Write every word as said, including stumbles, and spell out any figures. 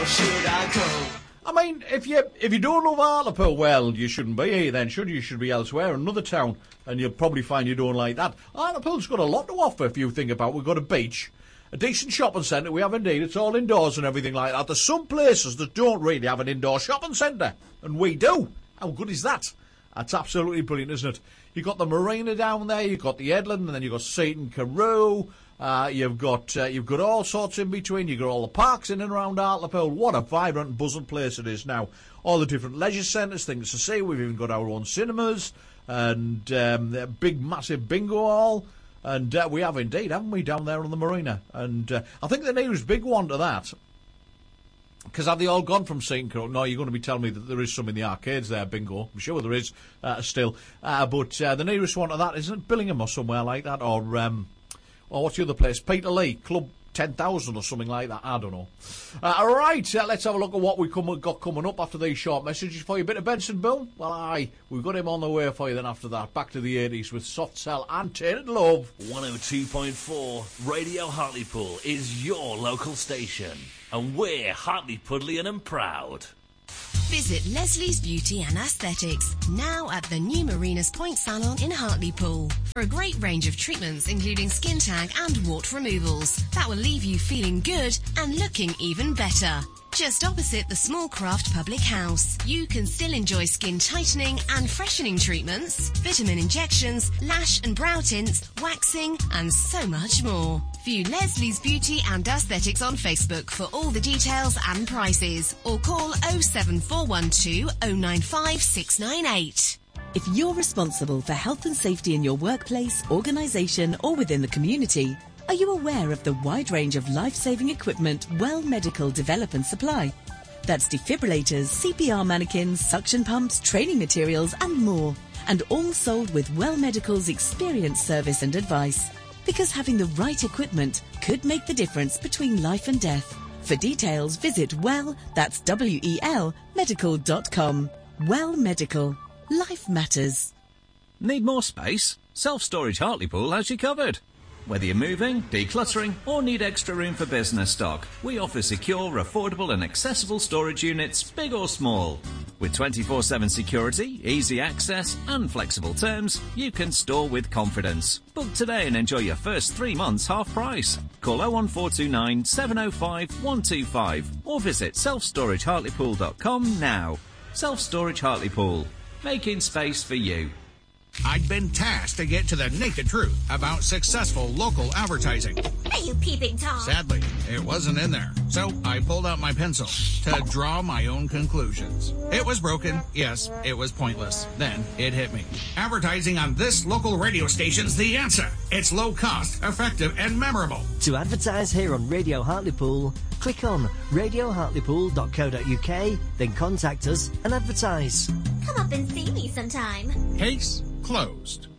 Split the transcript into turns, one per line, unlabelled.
or should I go?
I mean, if you if you don't love Hartlepool, well, you shouldn't be here then, should you? You should be elsewhere, another town, and you'll probably find you don't like that. Hartlepool's got a lot to offer if you think about it. We've got a beach, a decent shopping centre, we have indeed, it's all indoors and everything like that. There's some places that don't really have an indoor shopping centre, and we do. How good is that? That's absolutely brilliant, isn't it? You've got the marina down there, you've got the Headland, and then you've got Seaton Carew. Uh, you've got uh, you've got all sorts in between. You've got all the parks in and around Hartlepool. What a vibrant and buzzing place it is now. All the different leisure centres, things to see. We've even got our own cinemas and um, a big, massive bingo hall. And uh, we have indeed, haven't we, down there on the marina? And uh, I think the nearest big one to that, because have they all gone from Seaton Carew? No, you're going to be telling me that there is some in the arcades there, bingo. I'm sure there is uh, still. Uh, but uh, the nearest one to that, isn't it Billingham or somewhere like that? Or... Um, Or what's the other place? Peterlee, Club ten thousand or something like that. I don't know. Uh, all right, uh, let's have a look at what we've come, got coming up after these short messages for you. A bit of Benson Bill? Well, aye, we've got him on the way for you then after that. Back to the eighties with Soft Cell and Tainted Love.
one oh two point four Radio Hartlepool is your local station. And we're Hartlepoolian and proud.
Visit Leslie's Beauty and Aesthetics, now at the new Marinas Point Salon in Hartlepool, for a great range of treatments including skin tag and wart removals that will leave you feeling good and looking even better. Just opposite the Small Craft Public House, you can still enjoy skin tightening and freshening treatments, vitamin injections, lash and brow tints, waxing, and so much more. View Leslie's Beauty and Aesthetics on Facebook for all the details and prices, or call oh seven four one two oh nine five six nine eight.
If you're responsible for health and safety in your workplace, organisation, or within the community, are you aware of the wide range of life-saving equipment Well Medical develop and supply? That's defibrillators, C P R mannequins, suction pumps, training materials and more. And all sold with Well Medical's experienced service and advice. Because having the right equipment could make the difference between life and death. For details, visit Well, that's W E L, medical dot com. Well Medical. Life matters.
Need more space? Self-Storage Hartlepool has you covered. Whether you're moving, decluttering, or need extra room for business stock, we offer secure, affordable and accessible storage units, big or small. With twenty-four seven security, easy access and flexible terms, you can store with confidence. Book today and enjoy your first three months half price. Call oh one four two nine seven oh five one two five or visit self storage hartlepool dot com now. Self-Storage Hartlepool, making space for you.
I'd been tasked to get to the naked truth about successful local advertising.
Are you peeping Tom?
Sadly, it wasn't in there. So I pulled out my pencil to draw my own conclusions. It was broken. Yes, it was pointless. Then it hit me. Advertising on this local radio station's the answer. It's low cost, effective, and memorable.
To advertise here on Radio Hartlepool, click on radio hartlepool dot co dot uk, then contact us and advertise.
Come up and see me sometime.
Case closed.